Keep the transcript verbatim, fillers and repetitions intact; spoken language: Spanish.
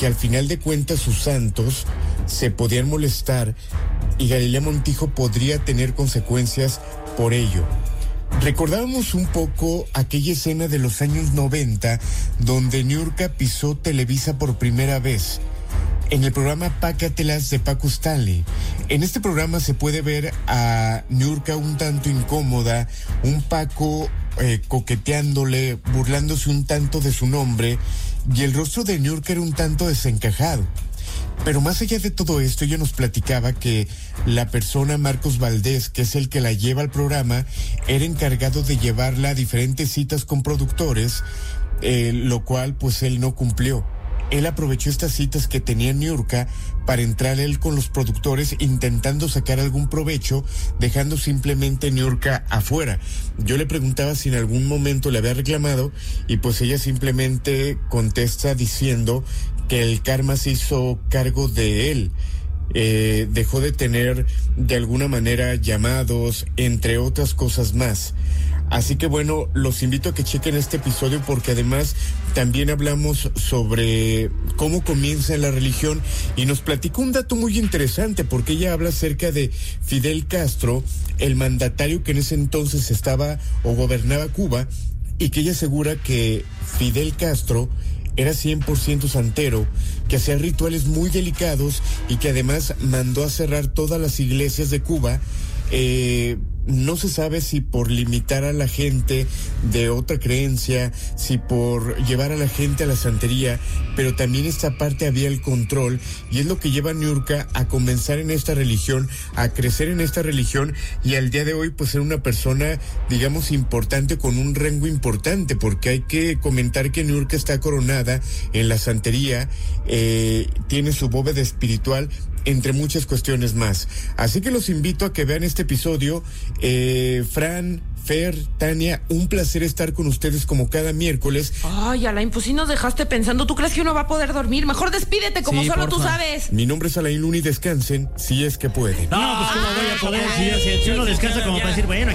que al final de cuentas sus santos se podían molestar y Galilea Montijo podría tener consecuencias por ello. Recordábamos un poco aquella escena de los años noventa donde Niurka pisó Televisa por primera vez en el programa Pácatelas de Paco Stanley. En este programa se puede ver a Niurka un tanto incómoda, un Paco eh, coqueteándole, burlándose un tanto de su nombre, y el rostro de Niurka era un tanto desencajado. Pero más allá de todo esto, ella nos platicaba que la persona Marcos Valdés, que es el que la lleva al programa, era encargado de llevarla a diferentes citas con productores, eh, lo cual pues él no cumplió. Él aprovechó estas citas que tenía Niurka para entrar él con los productores intentando sacar algún provecho, dejando simplemente Niurka afuera. Yo le preguntaba si en algún momento le había reclamado y pues ella simplemente contesta diciendo que el karma se hizo cargo de él. Eh, dejó de tener de alguna manera llamados, entre otras cosas más. Así que bueno, los invito a que chequen este episodio porque además también hablamos sobre cómo comienza la religión y nos platicó un dato muy interesante porque ella habla acerca de Fidel Castro, el mandatario que en ese entonces estaba o gobernaba Cuba, y que ella asegura que Fidel Castro era cien por ciento santero, que hacía rituales muy delicados y que además mandó a cerrar todas las iglesias de Cuba. Eh, no se sabe si por limitar a la gente de otra creencia, si por llevar a la gente a la santería, pero también esta parte había el control, y es lo que lleva a Niurka a comenzar en esta religión, a crecer en esta religión, y al día de hoy pues ser una persona, digamos, importante, con un rango importante, porque hay que comentar que Niurka está coronada en la santería, eh, tiene su bóveda espiritual, entre muchas cuestiones más. Así que los invito a que vean este episodio. eh, Fran, Fer, Tania, un placer estar con ustedes como cada miércoles. Ay, Alain, pues sí nos dejaste pensando. ¿Tú crees que uno va a poder dormir? Mejor despídete como Sí, solo porfa. tú sabes. Mi nombre es Alain Luna y descansen si es que pueden. No, pues cómo voy a poder si, si, si uno descansa como para decir, bueno,